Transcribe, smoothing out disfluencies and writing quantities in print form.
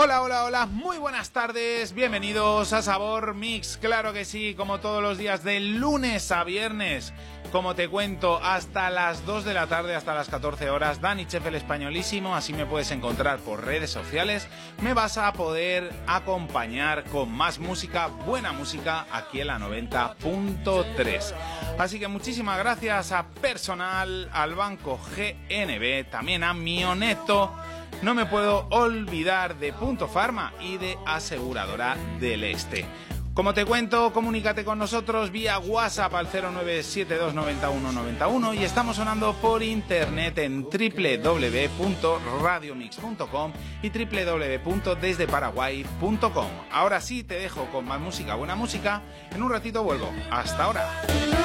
Hola, hola, hola, muy buenas tardes, bienvenidos a Sabor Mix, claro que sí, como todos los días de lunes a viernes, como te cuento, hasta las 2 de la tarde, hasta las 14 horas, Dani Chef el Españolísimo, así me puedes encontrar por redes sociales, me vas a poder acompañar con más música, buena música, aquí en la 90.3. Así que muchísimas gracias a personal, al Banco GNB, también a Mioneto. No me puedo olvidar de Punto Pharma y de Aseguradora del Este. Como te cuento, comunícate con nosotros vía WhatsApp al 09729191 y estamos sonando por internet en www.radiomix.com y www.desdeparaguay.com. Ahora sí te dejo con más música, buena música. En un ratito vuelvo. Hasta ahora.